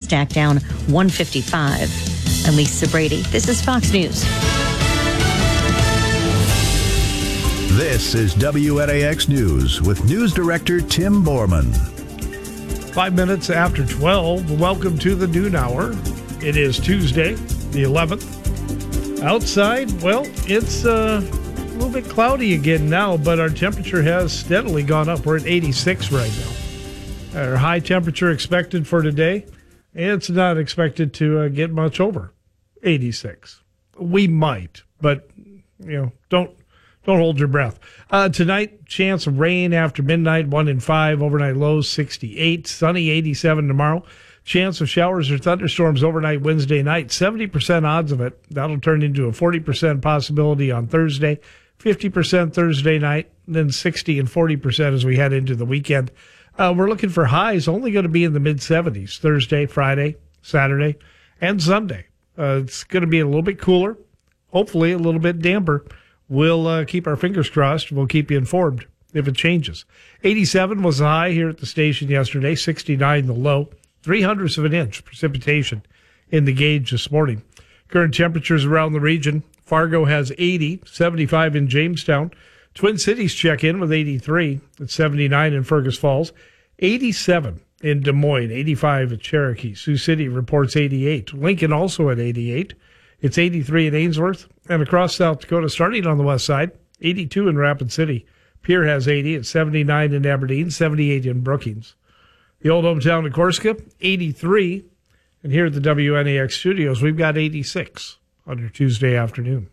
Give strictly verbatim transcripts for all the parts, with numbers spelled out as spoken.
NASDAQ down one fifty-five. I'm Lisa Brady. This is Fox News. This is W N A X News with News Director Tim Borman. Five minutes after twelve, welcome to the noon hour. It is Tuesday, the eleventh. Outside, well, it's uh, a little bit cloudy again now, but our temperature has steadily gone up. We're at eighty-six right now. Our high temperature expected for today, it's not expected to uh, get much over eighty-six. We might, but, you know, don't don't hold your breath. Uh, tonight, chance of rain after midnight, one in five. Overnight lows, sixty-eight. Sunny, eighty-seven tomorrow. Chance of showers or thunderstorms overnight Wednesday night, seventy percent odds of it. That'll turn into a forty percent possibility on Thursday, fifty percent Thursday night, and then sixty and forty percent as we head into the weekend. Uh, we're looking for highs only going to be in the mid-seventies Thursday, Friday, Saturday, and Sunday. Uh, it's going to be a little bit cooler, hopefully a little bit damper. We'll uh, keep our fingers crossed. We'll keep you informed if it changes. eighty-seven was the high here at the station yesterday, sixty-nine the low. Three hundredths of an inch precipitation in the gauge this morning. Current temperatures around the region. Fargo has eighty, seventy-five in Jamestown. Twin Cities check in with eighty-three. It's seventy-nine in Fergus Falls. eighty-seven in Des Moines, eighty-five at Cherokee. Sioux City reports eighty-eight. Lincoln also at eighty-eight. It's eighty-three in Ainsworth. And across South Dakota, starting on the west side, eighty-two in Rapid City. Pierre has eighty. It's seventy-nine in Aberdeen, seventy-eight in Brookings. The old hometown of Corsica, eighty-three. And here at the W N A X studios, we've got eighty-six on your Tuesday afternoon.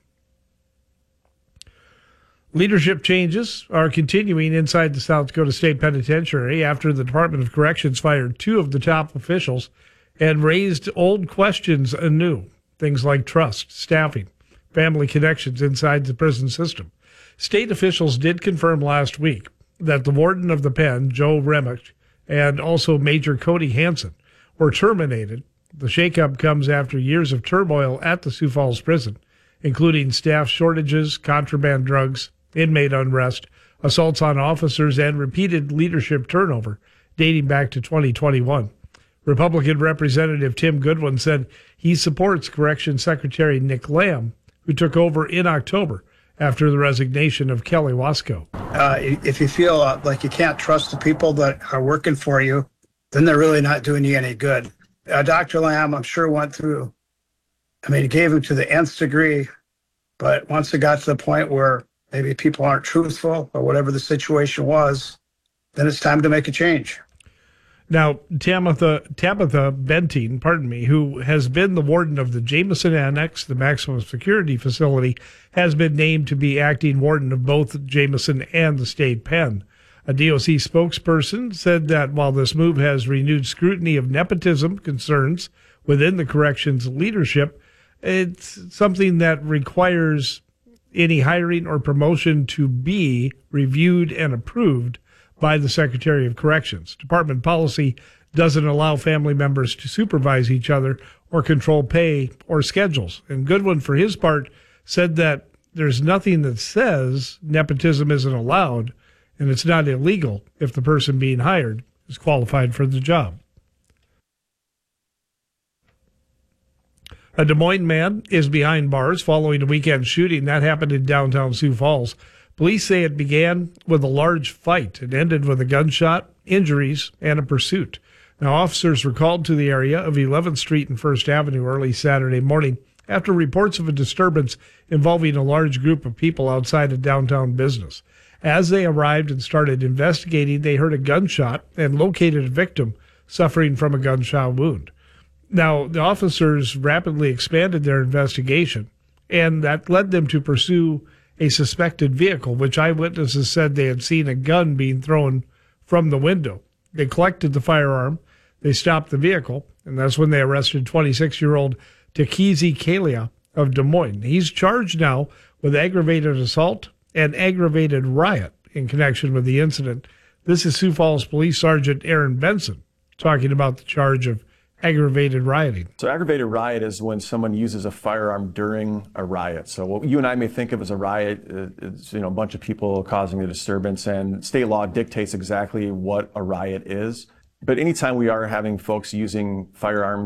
Leadership changes are continuing inside the South Dakota State Penitentiary after the Department of Corrections fired two of the top officials and raised old questions anew. Things like trust, staffing, family connections inside the prison system. State officials did confirm last week that the warden of the pen, Joe Remick, and also Major Cody Hansen were terminated. The shakeup comes after years of turmoil at the Sioux Falls prison, including staff shortages, contraband drugs, inmate unrest, assaults on officers, and repeated leadership turnover dating back to twenty twenty-one. Republican Representative Tim Goodwin said he supports Corrections Secretary Nick Lamb, who took over in October after the resignation of Kelly Wasco. Uh, if you feel uh, like you can't trust the people that are working for you, then they're really not doing you any good. Uh, Doctor Lamb, I'm sure, went through, I mean, he gave him to the nth degree, but once it got to the point where maybe people aren't truthful or whatever the situation was, then it's time to make a change. Now, Tabitha, Tabitha Benting, pardon me, who has been the warden of the Jameson Annex, the maximum security facility, has been named to be acting warden of both Jameson and the state pen. A D O C spokesperson said that while this move has renewed scrutiny of nepotism concerns within the corrections leadership, it's something that requires any hiring or promotion to be reviewed and approved by the Secretary of Corrections. Department policy doesn't allow family members to supervise each other or control pay or schedules. And Goodwin, for his part, said that there's nothing that says nepotism isn't allowed, and it's not illegal if the person being hired is qualified for the job. A Des Moines man is behind bars following a weekend shooting that happened in downtown Sioux Falls. Police say it began with a large fight and ended with a gunshot, injuries, and a pursuit. Now, officers were called to the area of eleventh Street and First Avenue early Saturday morning after reports of a disturbance involving a large group of people outside a downtown business. As they arrived and started investigating, they heard a gunshot and located a victim suffering from a gunshot wound. Now, the officers rapidly expanded their investigation, and that led them to pursue a suspected vehicle, which eyewitnesses said they had seen a gun being thrown from the window. They collected the firearm, they stopped the vehicle, and that's when they arrested twenty-six-year-old Takizi Kalia of Des Moines. He's charged now with aggravated assault and aggravated riot in connection with the incident. This is Sioux Falls Police Sergeant Aaron Benson talking about the charge of aggravated rioting. So aggravated riot is when someone uses a firearm during a riot. So what you and I may think of as a riot is, you know, a bunch of people causing a disturbance, and state law dictates exactly what a riot is. But anytime we are having folks using firearms